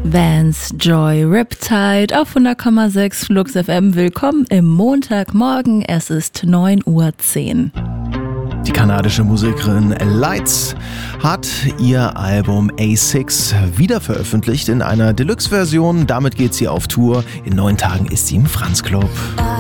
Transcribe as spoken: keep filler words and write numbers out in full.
Vance Joy Riptide auf hundert Komma sechs Flux F M. Willkommen im Montagmorgen. Es ist neun Uhr zehn. Die kanadische Musikerin Lights hat ihr Album A six wieder veröffentlicht in einer Deluxe-Version. Damit geht sie auf Tour. In neun Tagen ist sie im Franz Club.